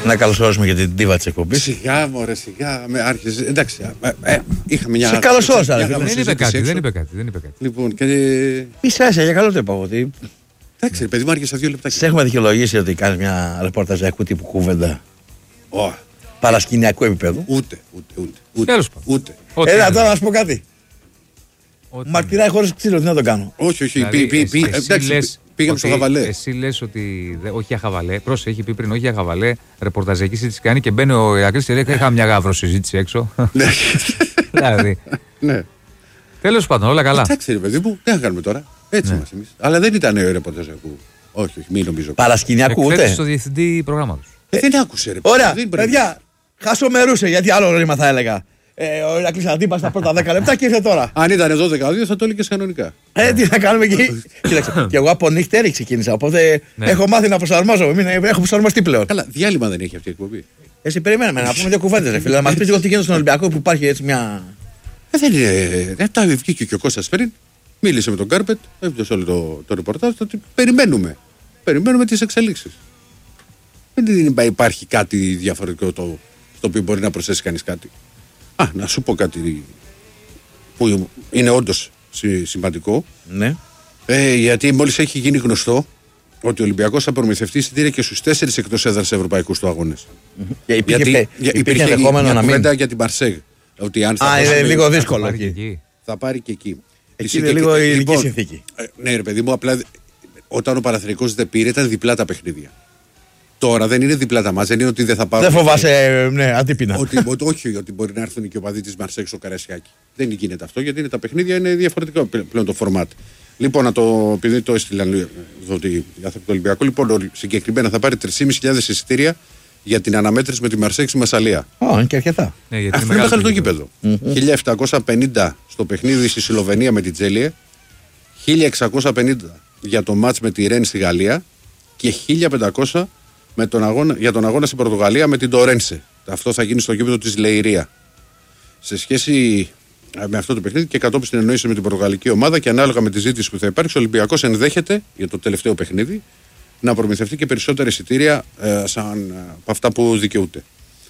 Να καλωσορίσουμε και την ντίβα της εκπομπής. Σιγά, μωρέ, σιγά. Με άρχισε. Εντάξει. Είχαμε μια. Σε καλωσόρισα. Δεν είπε κάτι. Λοιπόν, και. Μισάσα, για καλό το είπα. Εντάξει, παιδί μου, άρχισε 2 λεπτά. Σε έχουμε δικαιολογήσει ότι κάνεις μια ρεπορταζιακού τύπου κουβέντα. Παρασκηνιακού επίπεδου. Ούτε. Τέλος πάντων. Έλα τώρα να σου πω κάτι. Μαρτυράει χωρίς ξύλο, τι να το κάνω. Όχι. Πήγαμε στο Χαβαλέ. Εσύ λες ότι. Όχι για Χαβαλέ. Πρόσεχε, έχει πει πριν, όχι για Χαβαλέ. Ρεπορταζιακή συζήτηση κάνει και μπαίνει ο Ηρακλής και λέει: είχα μια γαύρο συζήτηση έξω. Δηλαδή. Τέλος πάντων, όλα καλά. Εντάξει, ρε παιδί μου, τι να κάνουμε τώρα. Έτσι είμαστε εμείς. Αλλά δεν ήταν ρεπορταζιακού. Όχι, μην νομίζω. Παρασκηνιακού ούτε. Στο διευθυντή προγράμματος. Δεν άκουσε, ρε. Ωραία, παιδιά, χασομερούσε γιατί άλλο ρήμα θα έλεγα. Ο Ηρακλής αντίπα στα πρώτα 10 λεπτά και ήρθε τώρα. Αν ήταν εδώ 12 θα το έλεγε κανονικά. Τι θα κάνουμε εκεί. Κοίταξε. Και εγώ από νύχτερη ξεκίνησα. Οπότε έχω μάθει να προσαρμόζομαι. Έχω προσαρμοστεί πλέον. Καλά, διάλειμμα δεν έχει αυτή η εκπομπή. Εσύ περιμέναμε να πούμε 2 κουβέντες, ρε φίλε. Να μας πεις λίγο τι γίνεται στον Ολυμπιακό που υπάρχει έτσι μια. Δεν είναι. Τα βγήκε και ο Κώστας πριν. Μίλησε με τον Κάρπετ. Έπιασε όλο το ρεπορτάζ. Περιμένουμε. Περιμένουμε τις εξελίξεις. Δεν υπάρχει κάτι διαφορετικό στο οποίο μπορεί να προσθέσει κανείς κάτι. Να σου πω κάτι που είναι όντως σημαντικό. Ναι. Γιατί μόλις έχει γίνει γνωστό ότι ο Ολυμπιακός θα προμηθευτεί εισιτήρια και στους 4 εκτός έδρας ευρωπαϊκούς του αγώνες. Υπήρχε ενδεχόμενο να μην. Για την Μαρσέγ. Ότι αν είναι λίγο δύσκολο. Θα πάρει και εκεί. Εκεί είναι λίγο η ειδική συνθήκη. Ναι, ρε παιδί μου, απλά όταν ο Παναθηναϊκός δεν πήρε ήταν διπλά τα παιχνίδια. Τώρα δεν είναι διπλά τα μάτς, δεν είναι ότι δεν θα πάρουν. Δεν φοβάσαι, ναι, αντίπεινα. Όχι, ότι μπορεί να έρθουν και ο παδί της Μαρσέγ στο Καρασιάκι. Δεν γίνεται αυτό, γιατί τα παιχνίδια είναι διαφορετικό πλέον το φορμάτ. Λοιπόν, επειδή το έστειλαν ότι για το Ολυμπιακό, λοιπόν, συγκεκριμένα θα πάρει 3.500 εισιτήρια για την αναμέτρηση με τη Μαρσέγ στη Μασσαλία. Είναι και αρκετά. Αυτό είναι μεγάλο το γήπεδο. 1.750 στο παιχνίδι στη Σλοβενία με την Τζέλιε, 1.650 για το μάτς με τη Ρεν στη Γαλλία και 1.500 για τον αγώνα στην Πορτογαλία με την Τορένσε. Αυτό θα γίνει στο γήπεδο της Λεϊρία. Σε σχέση με αυτό το παιχνίδι και κατόπιν στην εννοήση με την πορτογαλική ομάδα και ανάλογα με τη ζήτηση που θα υπάρξει, ο Ολυμπιακός ενδέχεται για το τελευταίο παιχνίδι να προμηθευτεί και περισσότερα εισιτήρια από αυτά που δικαιούται.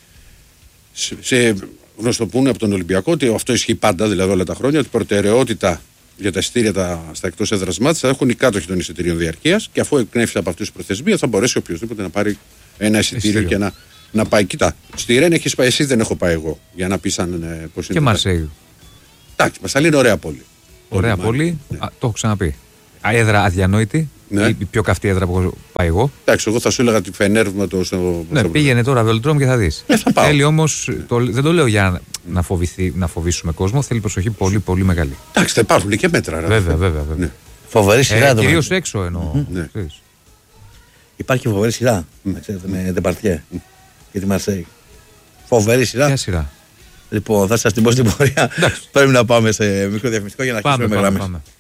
Γνωστοποιούν από τον Ολυμπιακό ότι αυτό ισχύει πάντα, δηλαδή όλα τα χρόνια, ότι προτεραιότητα για τα εισιτήρια στα εκτός έδρας μάτς θα έχουν οι κάτοχοι των εισιτήριων διαρκείας και αφού εκπνεύσει από αυτούς τους προθεσμίες θα μπορέσει οποιοδήποτε να πάρει ένα εισιτήριο και να πάει. Κοίτα, στη Ρεν έχεις πάει εσύ, δεν έχω πάει εγώ. Για να πεις αν πώς είναι. Και Μαρσέγ. Εντάξει, Μασσαλή είναι ωραία πόλη. Ωραία πόλη, ναι. Το έχω ξαναπεί. Έδρα αδιανόητη. Ναι. Η πιο καυτή έδρα που έχω πάει εγώ. Εντάξει, εγώ θα σου έλεγα τη Φενέρβ με το. Ναι, πήγαινε τώρα Βελοτρόμ και θα δεις. Θέλει όμως, δεν το λέω για να φοβήσουμε κόσμο, θέλει προσοχή πολύ πολύ μεγάλη. Εντάξει, θα υπάρχουν και μέτρα. Βέβαια. Ναι. Φοβερή σειρά εδώ. Κυρίως έξω εννοώ. Ναι. Υπάρχει φοβερή σειρά με Ντεπαρτιέ και τη Μαρσέγ. Φοβερή σειρά. Ποια σειρά? Λοιπόν, θα σας την πω στην πορεία. Πρέπει να πάμε σε μικρό διαφημιστικό για να αρχίσουμε με γραμμές.